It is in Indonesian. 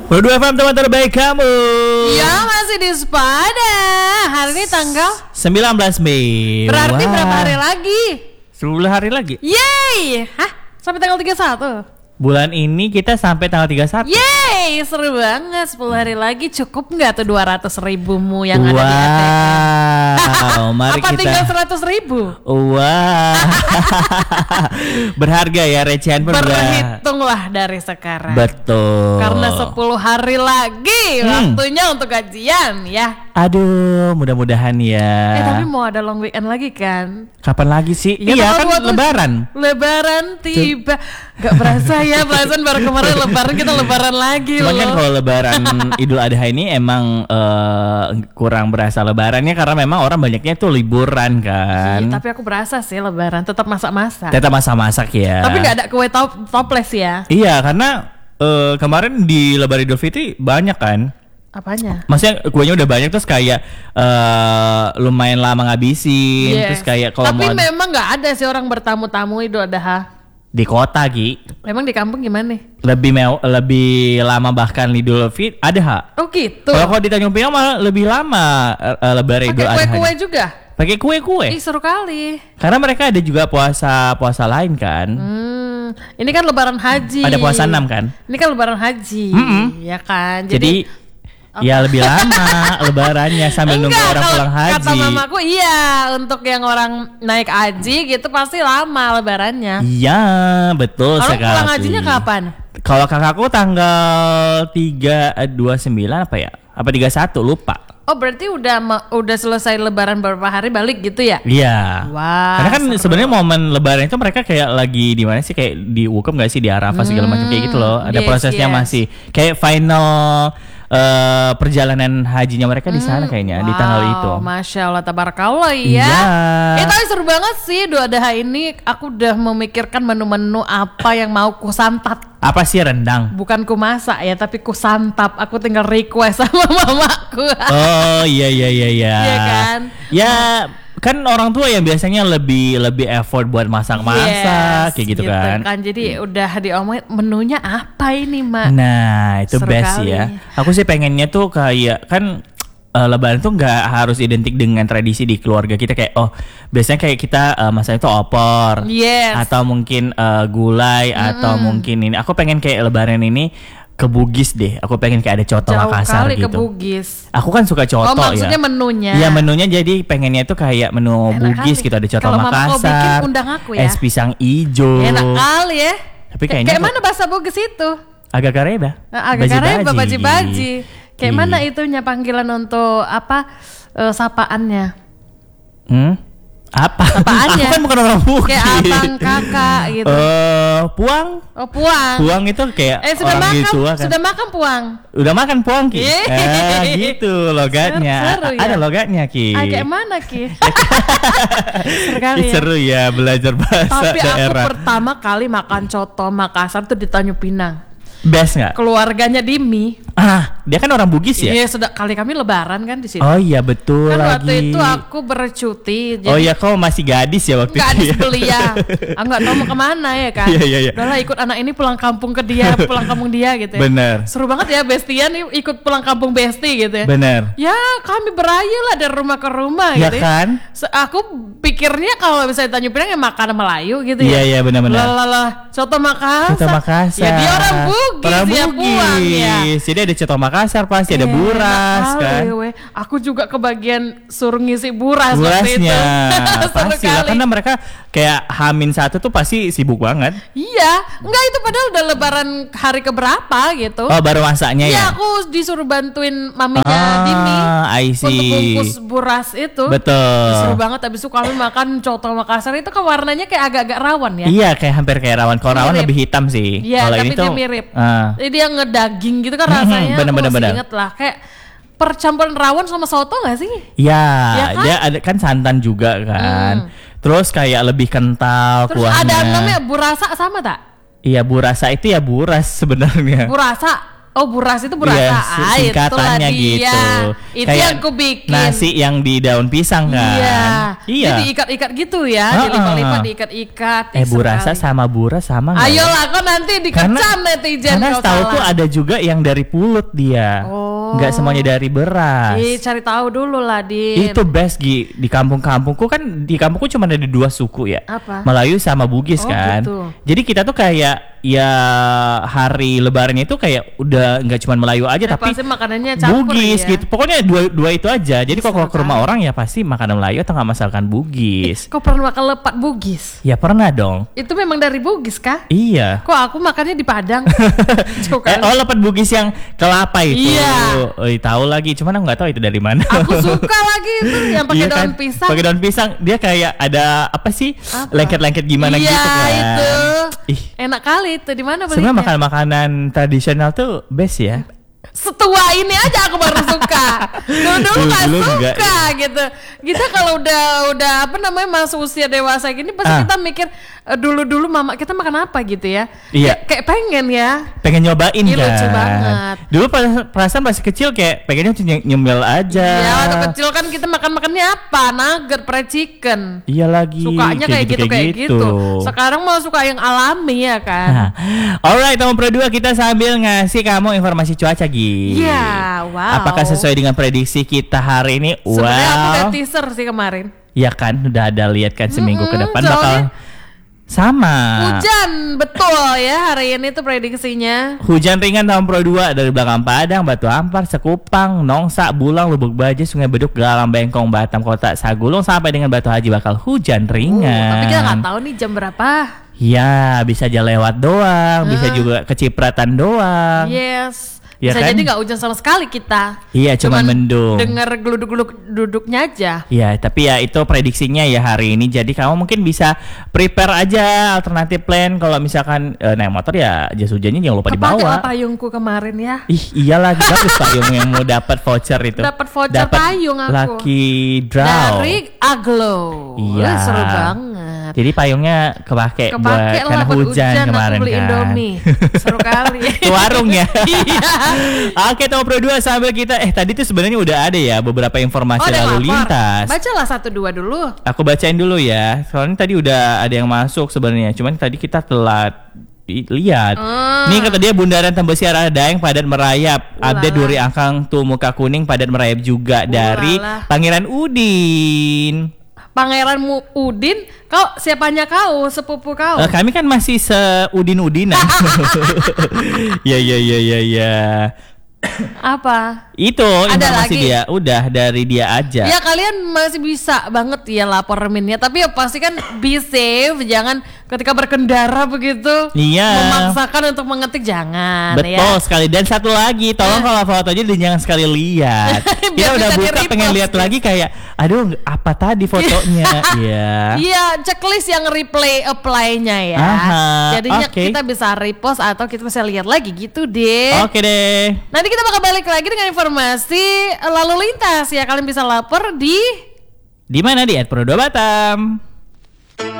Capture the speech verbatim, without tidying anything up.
Produk F M teman terbaik kamu. Ya masih di Sepada. Hari ini tanggal sembilan belas Mei. Berarti Wah. berapa hari lagi? sepuluh hari lagi. Yeay. Hah? Sampai tanggal tiga puluh satu. Bulan ini kita sampai tanggal tiga puluh satu. Yeay, seru banget. sepuluh hari lagi cukup nggak tuh dua ratus ribumu yang wow. ada di A T M? Wow, mari Apa kita. tinggal seratus ribu? Wah. Berharga ya, recehan pun udah. Berhitunglah dari sekarang. Betul. Karena sepuluh hari lagi Hmm. waktunya untuk gajian ya. Aduh, mudah-mudahan ya. Eh tapi mau ada long weekend lagi kan? Kapan lagi sih? Ya, iya kan tanggal dua puluh. lebaran. Lebaran tiba. Gak berasa ya, perasaan baru kemarin lebaran kita lebaran lagi Cuman loh. kan kalau lebaran Idul Adha ini emang uh, kurang berasa lebarannya karena memang orang banyaknya tuh liburan kan. Iya, tapi aku berasa sih lebaran tetap masak-masak. Tetap masak-masak ya. Tapi nggak ada kue top toples ya? Iya, karena uh, kemarin di Lebaran Idul Fitri banyak kan. Apanya? Maksudnya kuenya udah banyak terus kayak uh, lumayan lama ngabisin. Yes. Terus kayak kalau Tapi mau memang nggak ada sih orang bertamu-tamu Idul Adha. di kota Gi Memang di kampung gimana nih? lebih mew- lebih lama bahkan Idul Fitri ada ha. Oh gitu. Kalau kalau di Tanjung Pinang malah lebih lama uh, Lebaran Idul Pakai Adha. kue-kue juga? Pakai kue-kue. Ih seru kali. Karena mereka ada juga puasa-puasa lain kan. Hmm, ini kan lebaran haji. Ada puasa enam kan? Ini kan lebaran haji, Mm-mm. ya kan? Jadi, ya lebih lama lebarannya sambil nunggu Enggak, orang kalau pulang haji. kata mamaku iya, untuk yang orang naik haji gitu pasti lama lebarannya. Iya, betul Kalau sekali. pulang hajinya kapan? Kalau kakakku tanggal tiga dua puluh sembilan apa ya? Apa tiga puluh satu lupa. Oh berarti udah ma- udah selesai lebaran beberapa hari balik gitu ya? Iya. Wah. Karena kan seru. sebenarnya momen lebaran itu mereka kayak lagi di mana sih, kayak di Wukuf nggak sih, di Arafah segala macam kayak gitu loh. Ada yes, prosesnya yes. masih kayak final eh, perjalanan hajinya mereka di sana kayaknya di tanggal itu. Masya Allah, tabarakallah ya. Iya. Eh tapi seru banget sih Idul Adha ini. Aku udah memikirkan menu-menu apa yang mau ku santap. Apa sih rendang? Bukan ku masak ya, tapi ku santap. Aku tinggal request sama mamaku. Oh iya iya iya iya. Iya kan? Ya kan orang tua yang biasanya lebih lebih effort buat masak-masak Yes, kayak gitu, kan. Jadi udah diomongin menunya apa ini, Mak? Nah, itu Seru best kali. ya. Aku sih pengennya tuh kayak kan uh, lebaran tuh nggak harus identik dengan tradisi di keluarga kita, kayak oh biasanya kayak kita uh, masaknya tuh opor. Yes. Atau mungkin uh, gulai atau mungkin ini. Aku pengen kayak lebaran ini ke Bugis deh. Aku pengen kayak ada coto Jauh Makassar kali gitu. ke Bugis. Aku kan suka coto Oh, ya. maksudnya menunya. Iya, menunya jadi pengennya tuh kayak menu Enak Bugis kali. gitu, ada coto Kalau mama kau bikin, Makassar. undang aku ya. Es pisang ijo. Enak kali ya. Tapi Kay- kayaknya kayak kok- mana bahasa Bugis itu? Agak kareba. Nah, agak kareba baji-baji. Kayak Iya. mana itunya panggilan untuk apa eh, sapaannya? Hmm? Apa? Sapaannya. Aku kan bukan orang Bugis. Kayak abang, kakak gitu. Eh, puang. Oh, puang. Puang itu kayak Eh sudah orang makan, gitu kan. sudah makan puang. Udah makan puang Ki. Yeay. Ah, gitu logatnya. Seru, seru ya. Ada logatnya Ki. Ah, kayak mana Ki? Seru kali Ih, ya. seru ya belajar bahasa Tapi aku daerah. pertama kali makan coto Makassar tuh di Tanjung Pinang. Best nggak? Keluarganya Dimi. Ah, dia kan orang Bugis ya? Iya, sudah kali kami lebaran kan di sini. Oh iya betul Kan lagi. waktu itu aku bercuti. Oh iya, kau masih gadis ya waktu Nggak itu ada ya? belia. Aku nggak tahu mau kemana ya kan. Iya, iya, iya. Udahlah ikut anak ini pulang kampung ke dia, pulang kampung dia gitu ya. Bener. Seru banget ya Bestian nih ikut pulang kampung Besti gitu ya. Bener. Ya kami berayul lah dari rumah ke rumah Ya gitu kan? Se- Aku pikirnya kalau misalnya Tanjung Pinang ya makan Melayu gitu Iya, ya. iya, benar-benar. Lalalah, coto Makassar. Coto Makassar. Ya dia orang Bugis, Orang ya puang ya. Bugis. Jadi ada coto Makassar pasti, ada Eh, buras enak kan. kali, we. Aku juga kebagian suruh ngisi buras waktu itu. Burasnya Seru pasti lah, kali. karena mereka kayak Hamin satu tuh pasti sibuk banget. Iya, enggak itu padahal udah lebaran hari keberapa gitu. Oh baru masaknya Iya, ya? aku disuruh bantuin maminya Ah, Dimi I untuk see. bungkus buras itu. Betul. Seru banget. Habis itu kami makan coto Makassar itu kan warnanya kayak agak-agak rawan ya. Iya kayak hampir kayak rawan. Kalau rawan Mirip. lebih hitam sih. Iya, Kalau tapi ini dia tuh, mirip. ah. Jadi dia ngedaging gitu kan Mhm, rasanya. bener, Aku bener, masih bener. inget lah kayak percampuran rawon sama soto gak sih? Iya, Ya kan? dia ada kan santan juga kan. Terus kayak lebih kental Terus kuahnya. ada namanya burasa sama tak? Iya burasa itu ya buras sebenarnya. Burasa. Oh, buras itu burasa. Iya, Ah, singkatannya itulah dia. gitu. Itu Kayak yang ku bikin. nasi yang di daun pisang kan. Iya. Iya. Jadi diikat-ikat gitu ya, Ha-ha. dilipat-lipat diikat-ikat. Eh, Ih, seru burasa kali. sama buras sama nggak ya? Ayolah, kok nanti dikecam netizen karena kalau tahu salah. tuh ada juga yang dari pulut dia. Oh. Nggak semuanya dari beras. Ih, cari tahu dulu lah, Din. Itu best Gi. Di kampung-kampungku kan, di kampungku cuma ada dua suku ya. Apa? Melayu sama Bugis Oh, kan. gitu. Jadi kita tuh kayak ya hari lebarannya itu kayak udah nggak cuma Melayu aja Ya, tapi pasti makanannya campur Bugis ya. gitu. Pokoknya dua dua itu aja. Jadi kalau Seru ke rumah kan. orang ya pasti makanan Melayu atau nggak masakan Bugis. Kau pernah makan lepat Bugis? Ya pernah dong. Itu memang dari Bugis kah? Iya. Kok aku makannya di Padang? Jauh Eh, kan? oh lepat Bugis yang kelapa itu. Iya. Oh, tahu lagi. Cuman aku nggak tahu itu dari mana. Aku suka lagi itu yang pakai Iya daun kan? pisang. Pakai daun pisang. Dia kayak ada apa sih? Apa? Lengket-lengket gimana iya, gitu kan. itu. Ih, Enak kali itu. Di mana sebenarnya belinya? makanan-makanan tradisional tuh best ya. Setua ini aja aku baru suka. Dulu-dulu nggak Dulu suka enggak, gitu. Kita kalau udah udah apa namanya masuk usia dewasa gini pasti Ah. kita mikir eh, dulu-dulu mama kita makan apa gitu ya. Iya. Kayak, kayak pengen ya. Pengen nyobain Ih, kan. lucu banget. Dulu pas- perasaan masih kecil kayak pengennya tuh ny- nyemil aja. Ya waktu kecil kan kita makan-makannya apa? Nugget, fried chicken. Iya lagi. Sukanya kayak gitu kayak gitu. Sekarang mau suka yang alami ya kan. Nah, alright, Nomor Pro dua kita sambil ngasih kamu informasi cuaca Gi. Iya, wow. Apakah sesuai dengan prediksi kita hari ini? Sebenarnya aku udah Well, teaser sih kemarin. ya kan udah ada lihat kan seminggu ke Mm-mm, depan soalnya bakal sama. Hujan betul ya hari ini tuh prediksinya. Hujan ringan tahun Pro dua dari belakang Padang, Batu Ampar, Sekupang, Nongsa, Bulang, Lubuk Baja, Sungai Beduk, Galang Bengkong, Batam Kota, Sagulung sampai dengan Batu Haji bakal hujan ringan. Uh, tapi kita nggak tahu nih jam berapa. Ya, bisa aja lewat doang, bisa juga kecipratan doang. Yes. Ya Bisa kan? jadi nggak hujan sama sekali kita. Iya, cuman mendung. Dengar geluduk-geluduk duduknya aja. Ya, tapi ya itu prediksinya ya hari ini. Jadi kamu mungkin bisa prepare aja alternatif plan. Kalau misalkan eh, naik motor ya jas hujannya jangan lupa Kepake dibawa. lah payungku kemarin ya. Ih, iya lagi bagus payung yang mau dapat voucher itu. Dapat voucher Dapat payung aku. Lucky draw. Dari Aglo. Iya. Wah, seru banget. Jadi payungnya kepake, buat Kepake karena lah buat hujan, hujan, kemarin aku beli kan. Indomie. Seru kali. Ke warung ya. Iya. Oke, Nomor Pro dua sambil kita eh tadi tuh sebenarnya udah ada ya beberapa informasi Oh, ada yang lalu lapor. lintas. Bacalah satu dua dulu. Aku bacain dulu ya. Soalnya tadi udah ada yang masuk sebenarnya. Cuman tadi kita telat i- lihat. Ah. Nih kata dia Bundaran Tembesi arah Daeng padat merayap. Ulala. Update Duri Angkang tuh muka kuning padat merayap juga dari Ulala. Pangeran Udin. Pangeran Mu- Udin, kau siapanya kau, sepupu kau? Eh, kami kan masih seudin-udinan. Ya ya ya ya ya. Apa? Itu Ada informasi lagi? dia. Udah dari dia aja. Ya kalian masih bisa banget ya lapor minnya, tapi ya pasti kan be safe, jangan ketika berkendara begitu Iya. memaksakan untuk mengetik, jangan Betul ya. sekali. Dan satu lagi, tolong kalau fotonya dan jangan sekali lihat. Kita Biar udah bisa buka di-repost. pengen lihat lagi kayak, aduh apa tadi fotonya? Iya. Iya, checklist yang replay apply-nya ya. Aha, Jadinya oke. kita bisa repost atau kita bisa lihat lagi gitu deh. Oke deh. Nanti kita bakal balik lagi dengan informasi lalu lintas ya. Kalian bisa lapor di Di mana di at Pro dua Batam.